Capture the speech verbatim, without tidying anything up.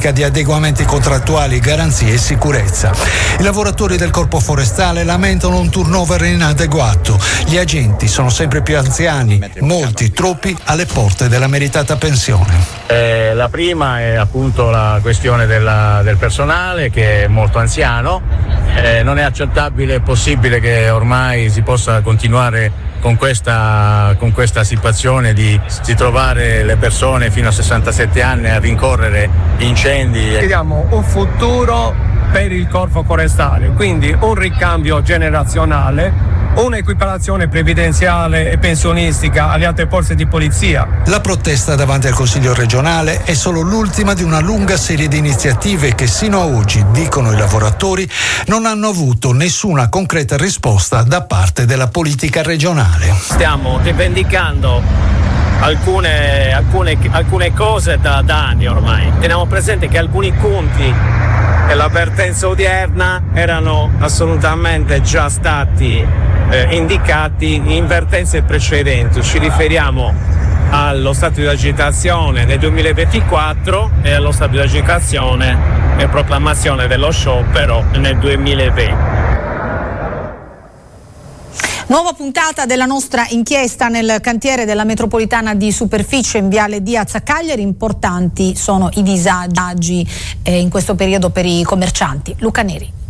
politica di adeguamenti contrattuali, garanzie e sicurezza. I lavoratori del Corpo Forestale lamentano un turnover inadeguato. Gli agenti sono sempre più anziani, molti, troppi, alle porte della meritata pensione. Eh, la prima è appunto la questione della, del personale, che è molto anziano. Eh, non è accettabile, è possibile che ormai si possa continuare con questa, con questa situazione di, di trovare le persone fino a sessantasette anni a rincorrere incendi. Chiediamo un futuro per il Corpo Forestale, quindi un ricambio generazionale, un'equiparazione previdenziale e pensionistica alle altre forze di polizia. La protesta davanti al Consiglio regionale è solo l'ultima di una lunga serie di iniziative che sino a oggi, dicono i lavoratori, non hanno avuto nessuna concreta risposta da parte della politica regionale. Stiamo rivendicando alcune, alcune, alcune cose da, da anni ormai. Teniamo presente che alcuni punti dell'avvertenza odierna erano assolutamente già stati eh, indicati in vertenze precedenti. Ci riferiamo allo stato di agitazione nel duemilaventiquattro e allo stato di agitazione e proclamazione dello sciopero nel duemilaventi. Nuova puntata della nostra inchiesta nel cantiere della metropolitana di superficie in Viale Diaz a Cagliari. Importanti sono i disagi eh, in questo periodo per i commercianti. Luca Neri.